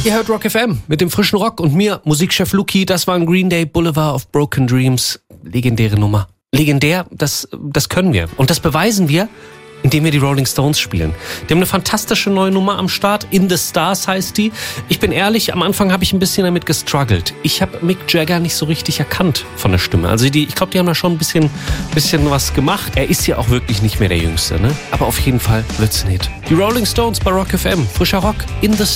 Ihr hört Rock FM mit dem frischen Rock und mir, Musikchef Luki. Das war ein Green Day, Boulevard of Broken Dreams. Legendäre Nummer. Legendär, das können wir. Und das beweisen wir, indem wir die Rolling Stones spielen. Die haben eine fantastische neue Nummer am Start. In the Stars heißt die. Ich bin ehrlich, am Anfang habe ich ein bisschen damit gestruggelt. Ich habe Mick Jagger nicht so richtig erkannt von der Stimme. Also ich glaube, die haben da schon ein bisschen was gemacht. Er ist ja auch wirklich nicht mehr der Jüngste, ne? Aber auf jeden Fall wird's ein Hit. Die Rolling Stones bei Rock FM. Frischer Rock in the